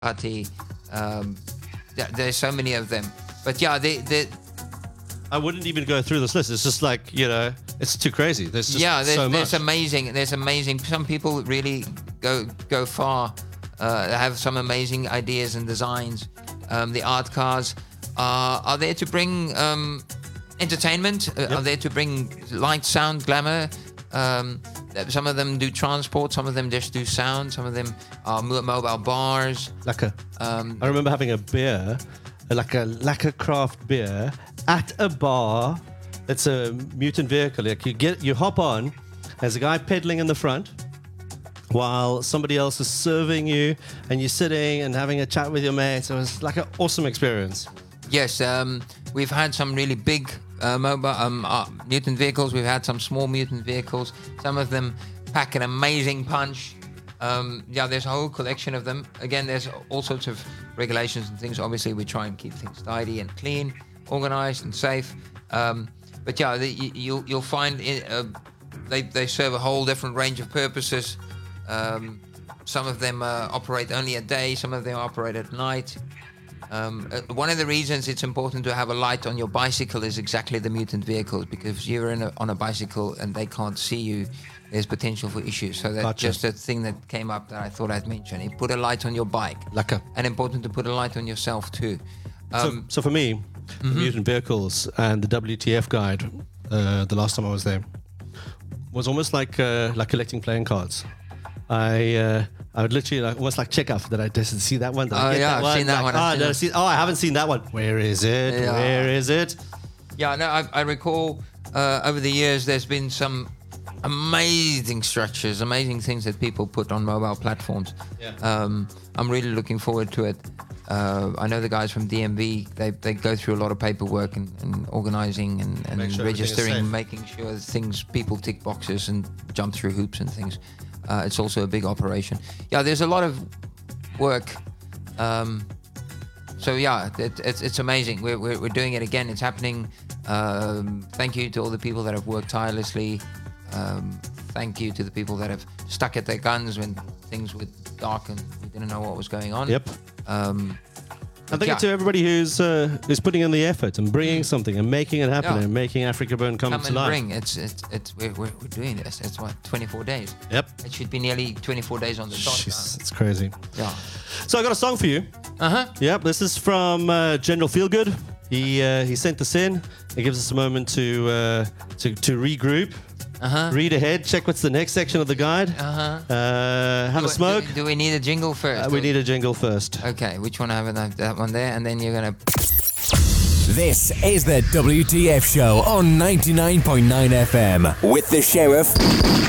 Ducati. There's so many of them. But yeah, I wouldn't even go through this list. It's just like, it's too crazy. There's just so much. There's amazing. Some people really go far. They have some amazing ideas and designs. The art cars are there to bring entertainment. Are there to bring light, sound, glamour. Some of them do transport. Some of them just do sound. Some of them are mobile bars. I remember having a beer, like a lacquer craft beer, at a bar. It's a mutant vehicle. Like you hop on. There's a guy pedaling in the front, while somebody else is serving you, and you're sitting and having a chat with your mates. It was like an awesome experience. Yes, we've had some really big mobile mutant vehicles. We've had some small mutant vehicles. Some of them pack an amazing punch. There's a whole collection of them. Again, there's all sorts of regulations and things. Obviously, we try and keep things tidy and clean, organized and safe. But yeah, you'll find they serve a whole different range of purposes. Some of them operate only at day. Some of them operate at night. One of the reasons it's important to have a light on your bicycle is exactly the mutant vehicles, because if you're on a bicycle and they can't see you, there's potential for issues. So that's just a thing that came up that I thought I'd mention. You put a light on your bike. And important to put a light on yourself too. So for me, the mutant vehicles and the WTF guide, the last time I was there, was almost like collecting playing cards. I would literally almost like check off that I didn't see that one. I've seen that one. I haven't seen that one. Where is it? Yeah. Where is it? Yeah, no, I recall over the years there's been some amazing structures, amazing things that people put on mobile platforms. Yeah. I'm really looking forward to it. I know the guys from DMV, they go through a lot of paperwork and organizing and registering, making sure people tick boxes and jump through hoops and things. It's also a big operation. Yeah, there's a lot of work. So yeah, it's amazing. We're doing it again. It's happening. Thank you to all the people that have worked tirelessly. Thank you to the people that have stuck at their guns when things were dark and we didn't know what was going on. Yep. And thank you to everybody who's putting in the effort and bringing something and making it happen and making Africa Burn come to life. We're doing this. It's 24 days. Yep. It should be nearly 24 days on the dot. Jeez, it's crazy. Yeah. So I got a song for you. Yep. This is from General Feelgood. He sent this in. It gives us a moment to regroup. Read ahead, check what's the next section of the guide. Have a smoke. Do we need a jingle first? We need a jingle first. Okay, which one? I have that one there, and then you're going to... This is the WTF Show on 99.9 FM with the Sheriff